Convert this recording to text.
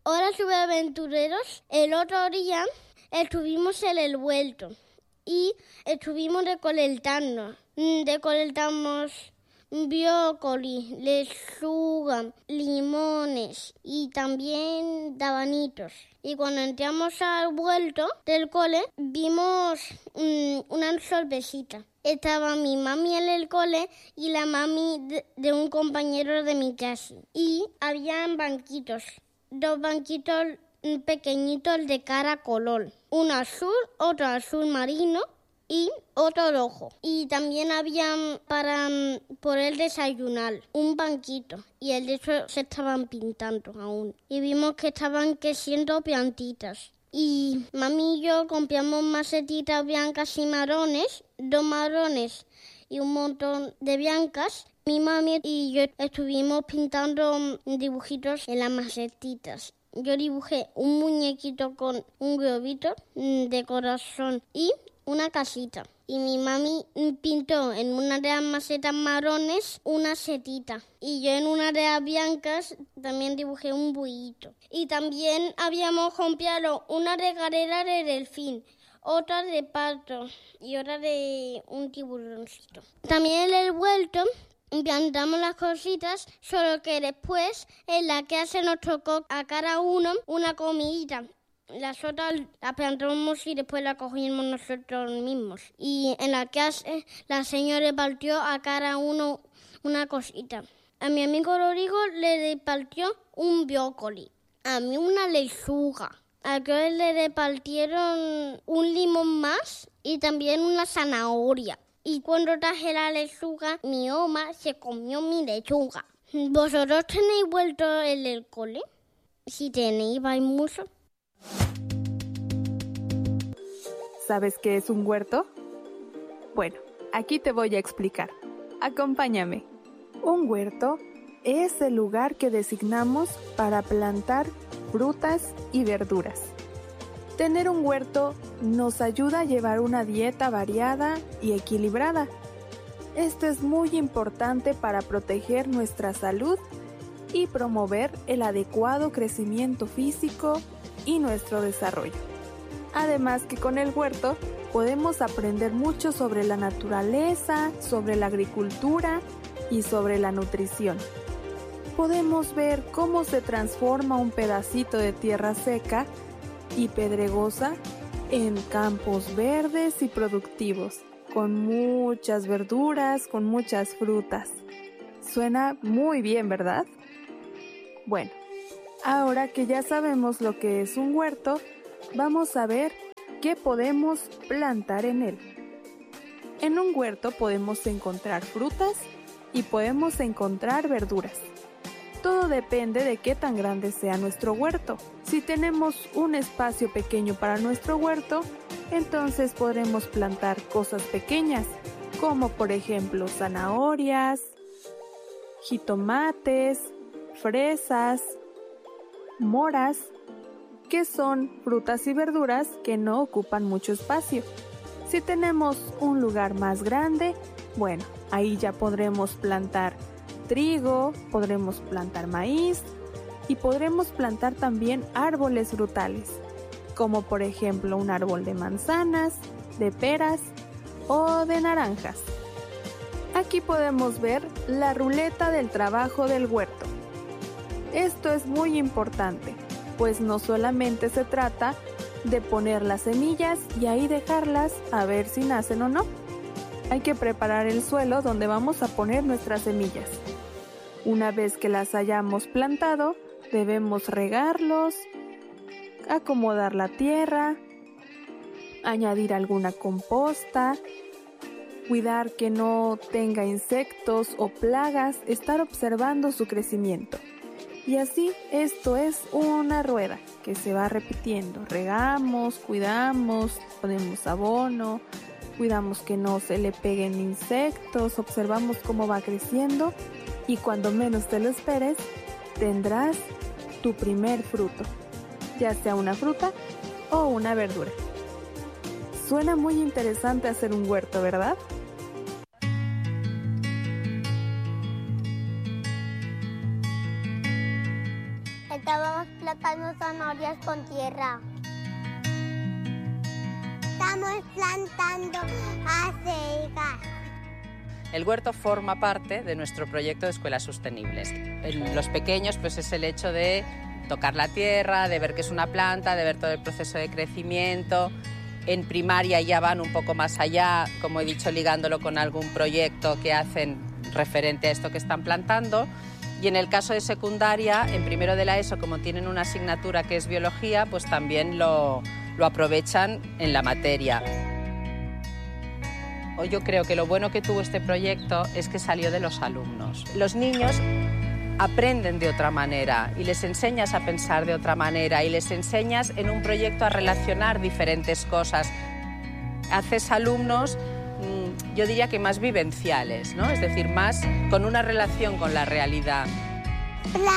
Hola, subaventureros. El otro día estuvimos en el huerto y estuvimos recolectamos brócoli, lechuga, limones y también rabanitos. Y cuando entramos al huerto del cole, vimos una sorpresita. Estaba mi mami en el cole y la mami de un compañero de mi clase. Y habían banquitos, 2 banquitos pequeñitos de cada color. Uno azul, otro azul marino y otro rojo. Y también había para poder desayunar un banquito. Y el de hecho se estaban pintando aún. Y vimos que estaban creciendo plantitas. Y mami y yo compramos macetitas blancas y marrones, 2 marrones y un montón de blancas. Mi mami y yo estuvimos pintando dibujitos en las macetitas. Yo dibujé un muñequito con un globito de corazón y una casita. Y mi mami pintó en una de las macetas marrones una setita. Y yo en una de las blancas también dibujé un bullito. Y también habíamos comprado una regadera de delfín, otra de pato y otra de un tiburoncito. También en el huerto plantamos las cositas, solo que después en la clase nos tocó a cada uno una comidita. Las otras las plantamos y después las cogimos nosotros mismos. Y en la clase la señora repartió a cada uno una cosita. A mi amigo Rodrigo le repartió un brócoli, a mí una lechuga. A que le repartieron un limón más y también una zanahoria. Y cuando traje la lechuga, mi mamá se comió mi lechuga. ¿Vosotros tenéis vuelto en el cole? Si tenéis, vais mucho. ¿Sabes qué es un huerto? Bueno, aquí te voy a explicar. Acompáñame. Un huerto es el lugar que designamos para plantar frutas y verduras. Tener un huerto nos ayuda a llevar una dieta variada y equilibrada. Esto es muy importante para proteger nuestra salud y promover el adecuado crecimiento físico y nuestro desarrollo. Además que con el huerto podemos aprender mucho sobre la naturaleza, sobre la agricultura y sobre la nutrición. Podemos ver cómo se transforma un pedacito de tierra seca y pedregosa en campos verdes y productivos, con muchas verduras, con muchas frutas. Suena muy bien, ¿verdad? Bueno, ahora que ya sabemos lo que es un huerto, vamos a ver qué podemos plantar en él. En un huerto podemos encontrar frutas y podemos encontrar verduras. Todo depende de qué tan grande sea nuestro huerto. Si tenemos un espacio pequeño para nuestro huerto, entonces podremos plantar cosas pequeñas, como por ejemplo zanahorias, jitomates, fresas, moras, que son frutas y verduras que no ocupan mucho espacio. Si tenemos un lugar más grande, bueno, ahí ya podremos plantar trigo, podremos plantar maíz y podremos plantar también árboles frutales, como por ejemplo un árbol de manzanas, de peras o de naranjas. Aquí podemos ver la ruleta del trabajo del huerto. Esto es muy importante, pues no solamente se trata de poner las semillas y ahí dejarlas a ver si nacen o no. Hay que preparar el suelo donde vamos a poner nuestras semillas. Una vez que las hayamos plantado, debemos regarlos, acomodar la tierra, añadir alguna composta, cuidar que no tenga insectos o plagas, estar observando su crecimiento. Y así esto es una rueda que se va repitiendo. Regamos, cuidamos, ponemos abono, cuidamos que no se le peguen insectos, observamos cómo va creciendo y cuando menos te lo esperes, tendrás tu primer fruto, ya sea una fruta o una verdura. Suena muy interesante hacer un huerto, ¿verdad? estábamos plantando zanahorias con tierra. Estamos plantando acelgas. El huerto forma parte de nuestro proyecto de escuelas sostenibles. En los pequeños pues es el hecho de tocar la tierra, de ver qué es una planta, de ver todo el proceso de crecimiento. En primaria ya van un poco más allá, como he dicho, ligándolo con algún proyecto que hacen referente a esto que están plantando. Y en el caso de secundaria, en primero de la ESO, como tienen una asignatura que es biología, pues también lo aprovechan en la materia. Yo creo que lo bueno que tuvo este proyecto es que salió de los alumnos. Los niños aprenden de otra manera y les enseñas a pensar de otra manera y les enseñas en un proyecto a relacionar diferentes cosas. Haces alumnos, yo diría que más vivenciales, ¿no? Es decir, más con una relación con la realidad.